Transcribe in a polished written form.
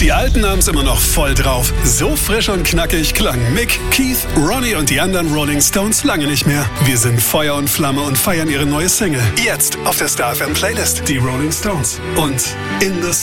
Die Alten haben's immer noch voll drauf. So frisch und knackig klangen Mick, Keith, Ronnie und die anderen Rolling Stones lange nicht mehr. Wir sind Feuer und Flamme und feiern ihre neue Single. Jetzt auf der Star FM Playlist. Die Rolling Stones. Und In the